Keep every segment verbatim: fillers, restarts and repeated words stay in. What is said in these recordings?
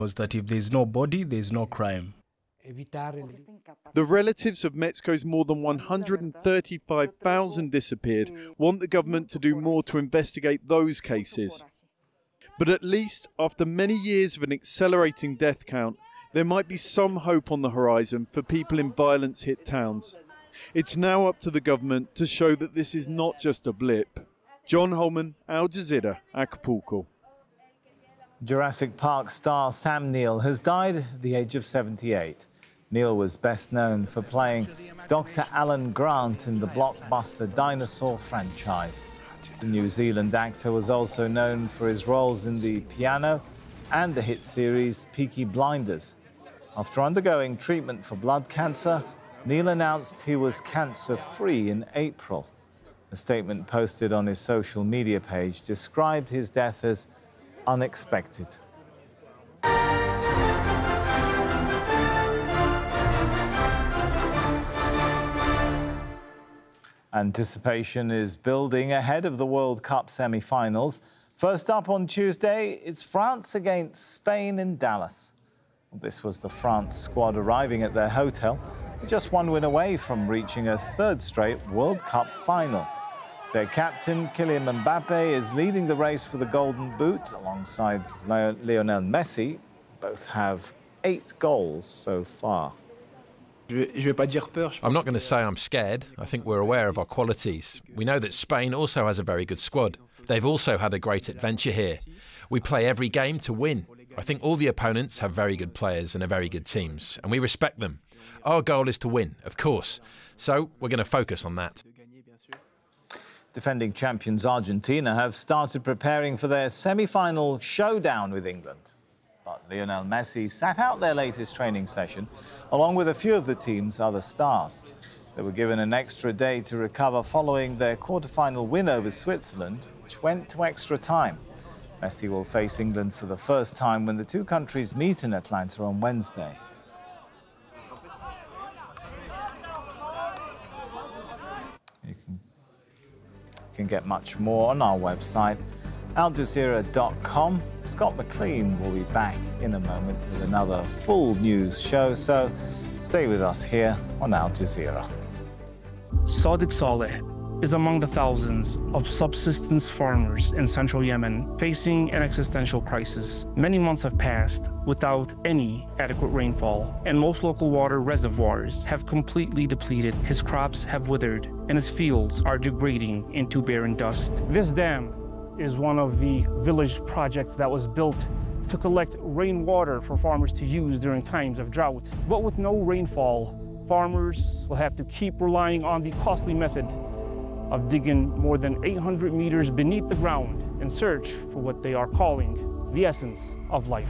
Was that if there's no body, there's no crime. The relatives of Mexico's more than one hundred thirty-five thousand disappeared want the government to do more to investigate those cases. But at least after many years of an accelerating death count, there might be some hope on the horizon for people in violence-hit towns. It's now up to the government to show that this is not just a blip. John Holman, Al Jazeera, Acapulco. Jurassic Park star Sam Neill has died at the age of seventy-eight. Neill was best known for playing Doctor Alan Grant in the blockbuster dinosaur franchise. The New Zealand actor was also known for his roles in The Piano and the hit series Peaky Blinders. After undergoing treatment for blood cancer, Neill announced he was cancer-free in April. A statement posted on his social media page described his death as unexpected. Anticipation is building ahead of the World Cup semi-finals. First up on Tuesday, it's France against Spain in Dallas. This was the France squad arriving at their hotel, just one win away from reaching a third straight World Cup final. Their captain, Kylian Mbappe, is leading the race for the Golden Boot alongside Lionel Messi. Both have eight goals so far. I'm not going to say I'm scared. I think we're aware of our qualities. We know that Spain also has a very good squad. They've also had a great adventure here. We play every game to win. I think all the opponents have very good players and are very good teams, and we respect them. Our goal is to win, of course, so we're going to focus on that. Defending champions Argentina have started preparing for their semi-final showdown with England. But Lionel Messi sat out their latest training session, along with a few of the team's other stars. They were given an extra day to recover following their quarter-final win over Switzerland, which went to extra time. Messi will face England for the first time when the two countries meet in Atlanta on Wednesday. You can, you can get much more on our website, al jazeera dot com. Scott McLean will be back in a moment with another full news show, so stay with us here on Al Jazeera. Sadiq Saleh is among the thousands of subsistence farmers in central Yemen facing an existential crisis. Many months have passed without any adequate rainfall, and most local water reservoirs have completely depleted. His crops have withered, and his fields are degrading into barren dust. This dam is one of the village projects that was built to collect rainwater for farmers to use during times of drought. But with no rainfall, farmers will have to keep relying on the costly method of digging more than eight hundred meters beneath the ground in search for what they are calling the essence of life.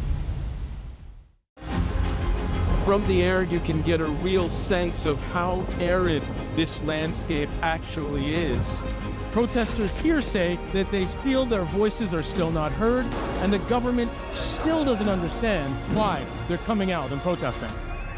From the air, you can get a real sense of how arid this landscape actually is. Protesters here say that they feel their voices are still not heard, and the government still doesn't understand why they're coming out and protesting.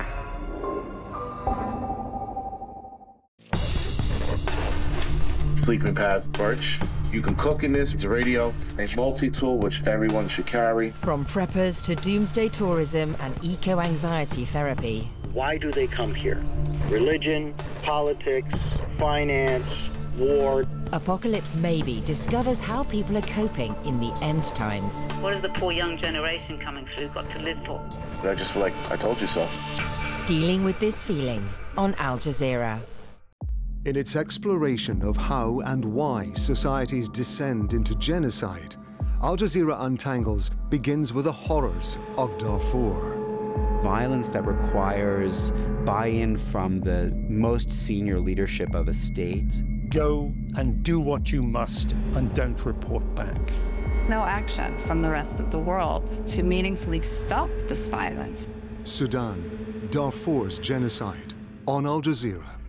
Sleeping Path Birch. You can cook in this. It's a radio, a multi-tool which everyone should carry. From preppers to doomsday tourism and eco-anxiety therapy. Why do they come here? Religion, politics, finance, war. Apocalypse Maybe discovers how people are coping in the end times. What has the poor young generation coming through got to live for? I just feel like I told you so. Dealing with this feeling on Al Jazeera. In its exploration of how and why societies descend into genocide, Al Jazeera Untangles begins with the horrors of Darfur. Violence that requires buy-in from the most senior leadership of a state. Go and do what you must and don't report back. No action from the rest of the world to meaningfully stop this violence. Sudan, Darfur's genocide, on Al Jazeera.